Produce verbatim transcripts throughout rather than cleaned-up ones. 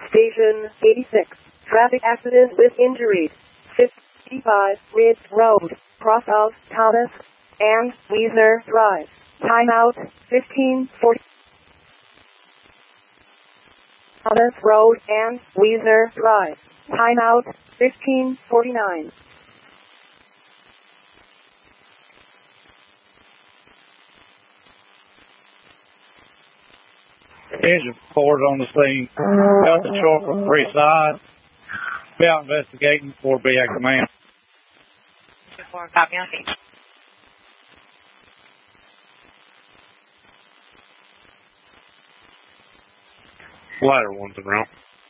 Station eighty-six. Traffic accident with injuries. fifty-five Ridge Road, cross of Thomas and Weezer Drive. Timeout fifteen forty. Thomas Road and Weezer Drive. Timeout fifteen forty-nine. Engine four is on the scene. Got the truck from three sides. Be out investigating for B at command. Copy on scene. Ladder one's around.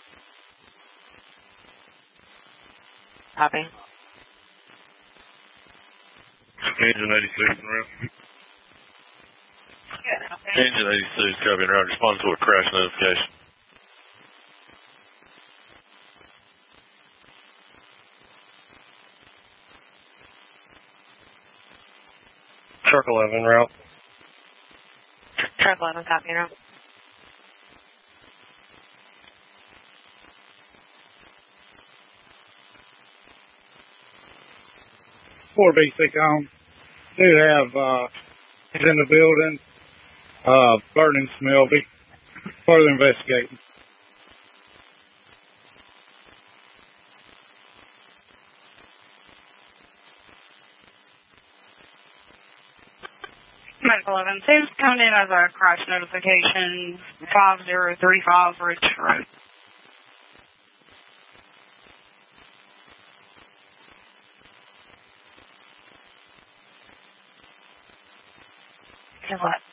Copy. Engine eighty-six around. Yeah. Engine eighty-six copy and route. Respond to a crash notification. Truck eleven route. Truck eleven, copy and route. four B C com. Do have, uh, he's in the building, uh, burning smell. Be further investigating. Medical eleven, seems coming in as a crash notification, five zero three five Rich Road. To what?